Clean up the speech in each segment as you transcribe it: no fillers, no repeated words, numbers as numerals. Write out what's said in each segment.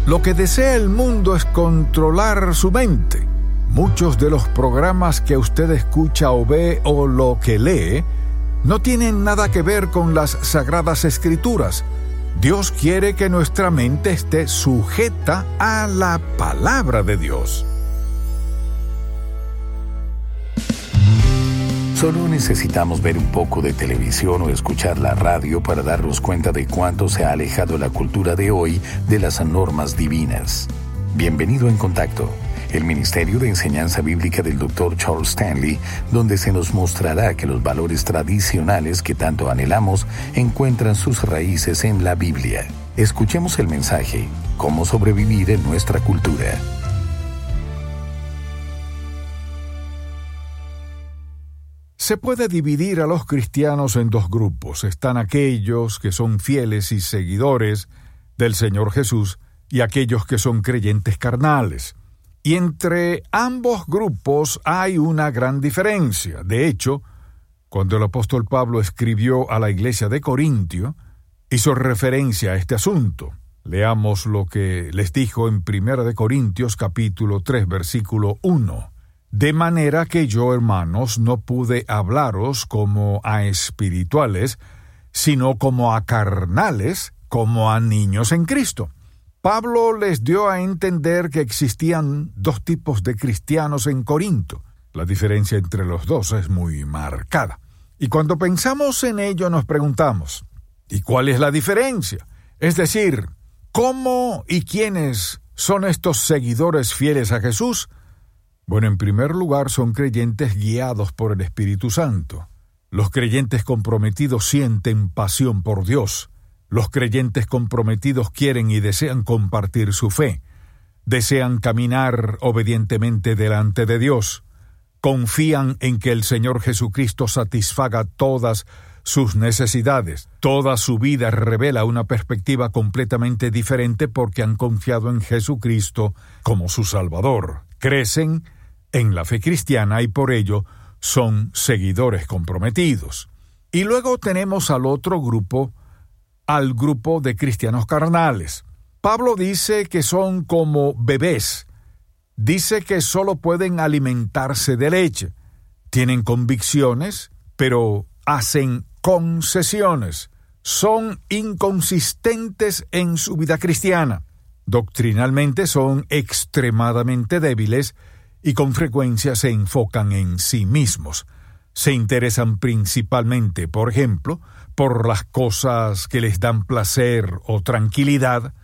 Lo que desea el mundo es controlar su mente. Muchos de los programas que usted escucha o ve o lo que lee no tienen nada que ver con las Sagradas Escrituras. Dios quiere que nuestra mente esté sujeta a la palabra de Dios. Solo necesitamos ver un poco de televisión o escuchar la radio para darnos cuenta de cuánto se ha alejado la cultura de hoy de las normas divinas. Bienvenido En Contacto, el Ministerio de Enseñanza Bíblica del Dr. Charles Stanley, donde se nos mostrará que los valores tradicionales que tanto anhelamos encuentran sus raíces en la Biblia. Escuchemos el mensaje, ¿Cómo sobrevivir en nuestra cultura? Se puede dividir a los cristianos en dos grupos. Están aquellos que son fieles y seguidores del Señor Jesús y aquellos que son creyentes carnales. Y entre ambos grupos hay una gran diferencia. De hecho, cuando el apóstol Pablo escribió a la iglesia de Corintio, hizo referencia a este asunto. Leamos lo que les dijo en 1 Corintios capítulo 3, versículo 1. De manera que yo, hermanos, no pude hablaros como a espirituales, sino como a carnales, como a niños en Cristo. Pablo les dio a entender que existían dos tipos de cristianos en Corinto. La diferencia entre los dos es muy marcada. Y cuando pensamos en ello nos preguntamos, ¿y cuál es la diferencia? Es decir, ¿cómo y quiénes son estos seguidores fieles a Jesús? Bueno, en primer lugar, son creyentes guiados por el Espíritu Santo. Los creyentes comprometidos sienten pasión por Dios. Los creyentes comprometidos quieren y desean compartir su fe. Desean caminar obedientemente delante de Dios. Confían en que el Señor Jesucristo satisfaga todas sus necesidades. Toda su vida revela una perspectiva completamente diferente porque han confiado en Jesucristo como su Salvador. Crecen en la fe cristiana y por ello son seguidores comprometidos. Y luego tenemos al otro grupo, al grupo de cristianos carnales. Pablo dice que son como bebés. Dice que solo pueden alimentarse de leche. Tienen convicciones, pero hacen concesiones. Son inconsistentes en su vida cristiana. Doctrinalmente son extremadamente débiles y con frecuencia se enfocan en sí mismos. Se interesan principalmente, por ejemplo, por las cosas que les dan placer o tranquilidad.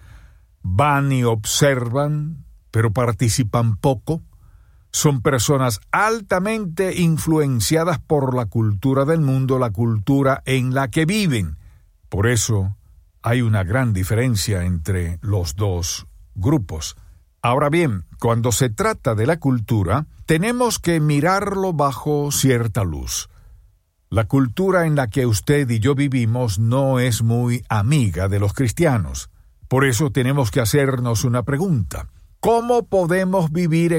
Van y observan, pero participan poco. Son personas altamente influenciadas por la cultura del mundo, la cultura en la que viven. Por eso hay una gran diferencia entre los dos grupos. Ahora bien, cuando se trata de la cultura, tenemos que mirarlo bajo cierta luz. La cultura en la que usted y yo vivimos no es muy amiga de los cristianos. Por eso tenemos que hacernos una pregunta. ¿Cómo podemos vivir en